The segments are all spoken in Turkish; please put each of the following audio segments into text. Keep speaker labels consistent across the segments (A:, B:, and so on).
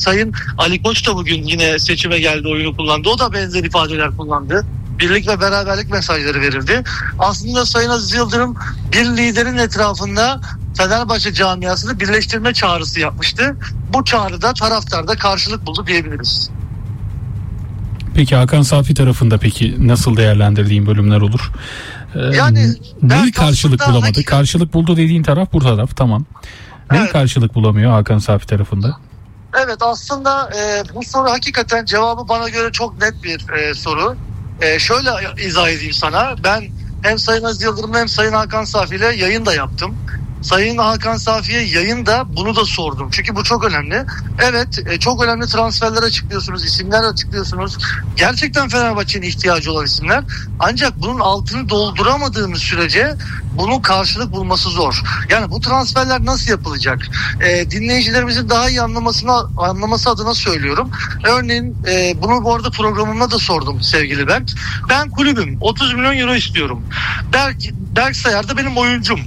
A: Sayın Ali Koç da bugün yine seçime geldi, oyunu kullandı. O da benzer ifadeler kullandı. Birlik ve beraberlik mesajları verildi. Aslında Sayın Aziz Yıldırım bir liderin etrafında Fenerbahçe camiasını birleştirme çağrısı yapmıştı. Bu çağrıda taraftarda karşılık buldu diyebiliriz.
B: Peki Hakan Safi tarafında peki nasıl değerlendirdiğin bölümler olur?
A: Yani
B: neyi karşılık bulamadı? Karşılık buldu dediğin taraf bu taraf, tamam. Neyi karşılık bulamıyor Hakan Safi tarafında?
A: Evet, aslında bu soru hakikaten cevabı bana göre çok net bir soru. Şöyle izah edeyim sana. Ben hem Sayın Aziz Yıldırım'la hem Sayın Hakan Safi ile yayın da yaptım. Sayın Hakan Safi'ye yayında bunu da sordum. Çünkü bu çok önemli. Evet, çok önemli transferler açıklıyorsunuz, isimler açıklıyorsunuz. Gerçekten Fenerbahçe'nin ihtiyacı olan isimler. Ancak bunun altını dolduramadığımız sürece bunun karşılık bulması zor. Yani bu transferler nasıl yapılacak? Dinleyicilerimizin daha iyi anlaması adına söylüyorum. Örneğin bunu bu arada programımda da sordum sevgili Berk. Ben kulübüm. 30 milyon euro istiyorum. Berk Sayar da benim oyuncum.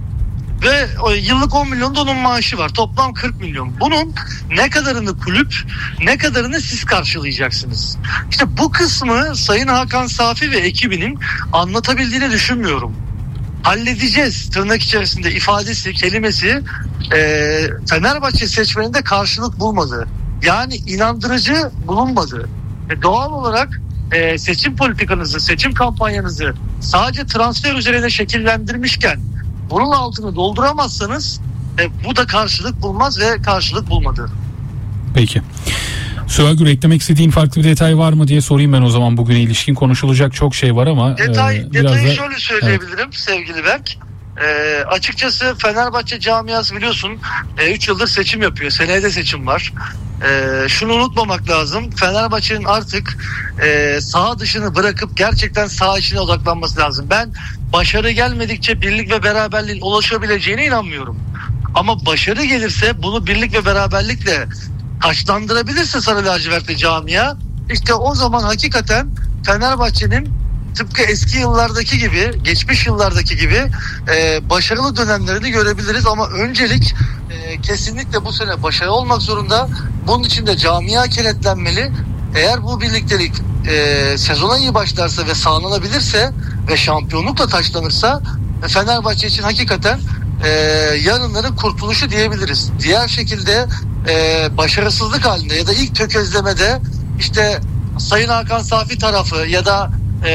A: Ve yıllık 10 milyon da onun maaşı var. Toplam 40 milyon. Bunun ne kadarını kulüp, ne kadarını siz karşılayacaksınız? İşte bu kısmı Sayın Hakan Safi ve ekibinin anlatabildiğini düşünmüyorum. Halledeceğiz tırnak içerisinde ifadesi, kelimesi Fenerbahçe seçmeninde karşılık bulmadı. Yani inandırıcı bulunmadı. Doğal olarak seçim politikanızı, seçim kampanyanızı sadece transfer üzerine şekillendirmişken bunun altını dolduramazsanız bu da karşılık bulmaz ve karşılık bulmadı.
B: Peki. Suagür, eklemek istediğin farklı bir detay var mı diye sorayım ben o zaman. Bugüne ilişkin konuşulacak çok şey var ama
A: detayı şöyle söyleyebilirim sevgili Berk. Açıkçası Fenerbahçe camiası biliyorsun 3 yıldır seçim yapıyor. Seneye de seçim var. Şunu unutmamak lazım. Fenerbahçe'nin artık saha dışını bırakıp gerçekten saha içine odaklanması lazım. Ben başarı gelmedikçe birlik ve beraberliğin ulaşabileceğine inanmıyorum. Ama başarı gelirse bunu birlik ve beraberlikle taçlandırabilirse Sarı Lacivertli camia, işte o zaman hakikaten Fenerbahçe'nin tıpkı eski yıllardaki gibi, geçmiş yıllardaki gibi başarılı dönemlerini görebiliriz. Ama öncelik kesinlikle bu sene başarı olmak zorunda. Bunun için de camia kenetlenmeli. Eğer bu birliktelik sezona iyi başlarsa ve sağlanabilirse ve şampiyonlukla taçlanırsa Fenerbahçe için hakikaten yarınların kurtuluşu diyebiliriz. Diğer şekilde başarısızlık halinde ya da ilk tökezlemede işte Sayın Hakan Safi tarafı ya da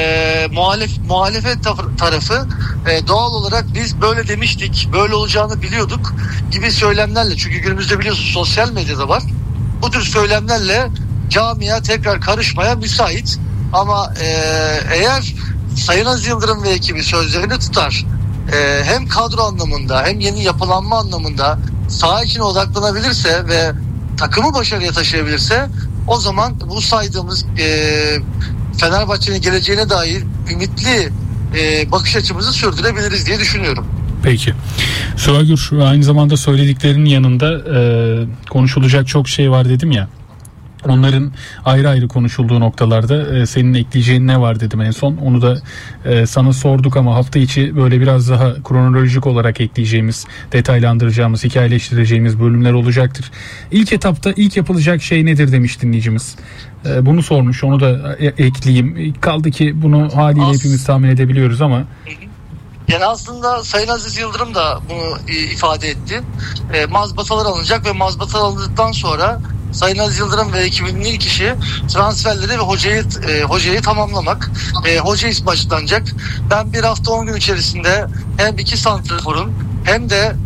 A: muhalefet tarafı doğal olarak biz böyle demiştik, böyle olacağını biliyorduk gibi söylemlerle, çünkü günümüzde biliyorsun sosyal medyada var, bu tür söylemlerle camia tekrar karışmaya müsait. Ama eğer Sayın Aziz Yıldırım ve ekibi sözlerini tutar, hem kadro anlamında hem yeni yapılanma anlamında saha içine odaklanabilirse ve takımı başarıya taşıyabilirse, o zaman bu saydığımız Fenerbahçe'nin geleceğine dair ümitli bakış açımızı sürdürebiliriz diye düşünüyorum.
B: Peki. Suagür, aynı zamanda söylediklerinin yanında konuşulacak çok şey var dedim ya. Onların ayrı ayrı konuşulduğu noktalarda senin ekleyeceğin ne var dedim en son. Onu da sana sorduk ama hafta içi böyle biraz daha kronolojik olarak ekleyeceğimiz, detaylandıracağımız, hikayeleştireceğimiz bölümler olacaktır. İlk etapta ilk yapılacak şey nedir demiş dinleyicimiz. Bunu sormuş, onu da ekleyeyim. Kaldı ki bunu haliyle hepimiz tahmin edebiliyoruz ama...
A: Yani aslında Sayın Aziz Yıldırım da bunu ifade etti. Mazbatalar alınacak ve mazbatalar alındıktan sonra Sayın Aziz Yıldırım ve ekibinin ilk işi transferleri ve hocayı tamamlamak. Hoca ismi açıklanacak. Ben bir hafta 10 gün içerisinde hem iki santraforun hem de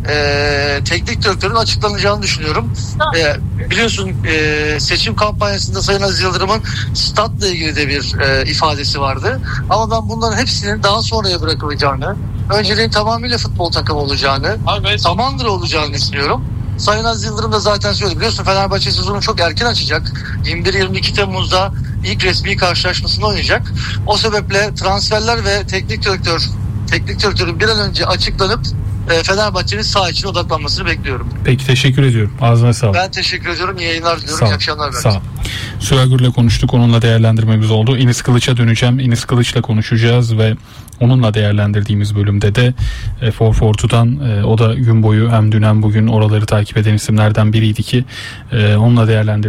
A: teknik direktörün açıklanacağını düşünüyorum. Biliyorsun seçim kampanyasında Sayın Aziz Yıldırım'ın statla ilgili de bir ifadesi vardı. Ama ben bunların hepsinin daha sonraya bırakılacağını, önceliğin tamamıyla futbol takımı olacağını, Samandıra olacağını düşünüyorum. Sayın Aziz Yıldırım da zaten söyledi. Biliyorsun Fenerbahçe sezonu çok erken açacak. 21-22 Temmuz'da ilk resmi karşılaşmasını oynayacak. O sebeple transferler ve teknik direktörün bir an önce açıklanıp Fenerbahçe'nin saha içine odaklanmasını bekliyorum.
B: Peki, teşekkür ediyorum. Ağzına sağlık.
A: Ben teşekkür ediyorum. İyi yayınlar diliyorum. İyi akşamlar.
B: Sağ ol. Suagür'le konuştuk. Onunla değerlendirmemiz oldu. Enis Kılıç'a döneceğim. Enis Kılıç'la konuşacağız ve onunla değerlendirdiğimiz bölümde de 442'dan o da gün boyu hem dün hem bugün oraları takip eden isimlerden biriydi ki onunla değerlendirdiğimiz